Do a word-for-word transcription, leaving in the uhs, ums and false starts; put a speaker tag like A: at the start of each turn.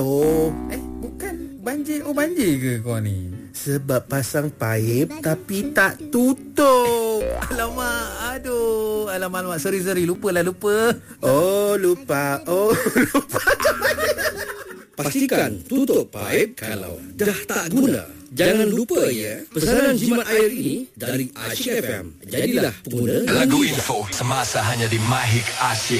A: Oh,
B: Eh, bukan banjir. Oh, banjir ke kau ni?
A: sebab pasang paip tapi tak tutup.
B: Alamak, aduh. Alamak, alamak. Sorry, sorry. Lupa lah, lupa.
A: Oh, lupa. Oh, lupa.
C: Pastikan tutup paip kalau dah tak guna. Jangan lupa ya, pesanan jimat air ini dari Asyik F M. Jadilah pengguna.
D: Lagu info semasa hanya di Mahik Asyik.